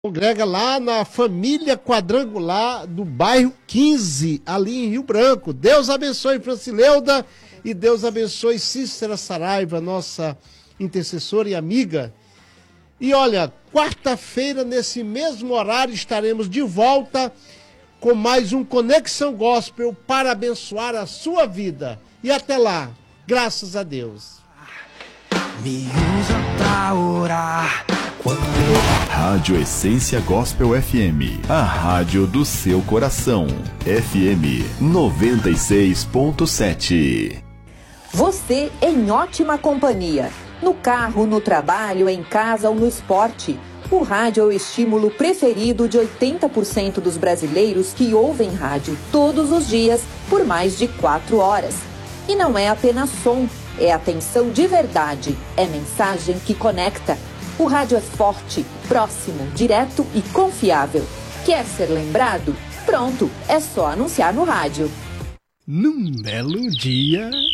Congrega lá na família quadrangular do bairro 15, ali em Rio Branco. Deus abençoe Francileuda e Deus abençoe Cícera Saraiva, nossa intercessora e amiga. E olha, quarta-feira, nesse mesmo horário, estaremos de volta com mais um Conexão Gospel para abençoar a sua vida. E até lá, graças a Deus. Me usa pra orar. Rádio Essência Gospel FM, a rádio do seu coração. FM 96.7. Você em ótima companhia. No carro, no trabalho, em casa ou no esporte. O rádio é o estímulo preferido de 80% dos brasileiros que ouvem rádio todos os dias por mais de 4 horas. E não é apenas som, é atenção de verdade, é mensagem que conecta. O rádio é forte, próximo, direto e confiável. Quer ser lembrado? Pronto, é só anunciar no rádio. Num belo dia...